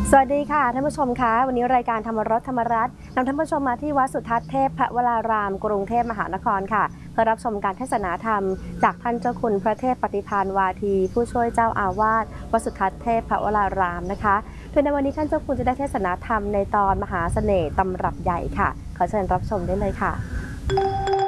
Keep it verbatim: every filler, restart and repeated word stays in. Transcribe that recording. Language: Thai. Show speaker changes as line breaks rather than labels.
สวัสดีค่ะท่านผู้ชมคะวันนี้รายการธรรมรสธรรมรัตน์นำท่านผู้ชมมาที่วัดสุทัศน์เทพพระวรารามกรุงเทพมหานครค่ะเพื่อรับชมการเทศนาธรรมจากท่านเจ้าคุณพระเทพปฏิภาณวาทีผู้ช่วยเจ้าอาวาสวัดสุทัศน์เทพพระวรารามนะคะโดยในวันนี้ท่านเจ้าคุณจะได้เทศนาธรรมในตอนมหาเสน่ห์ตำรับใหญ่ค่ะขอเชิญรับชมได้เลยค่ะ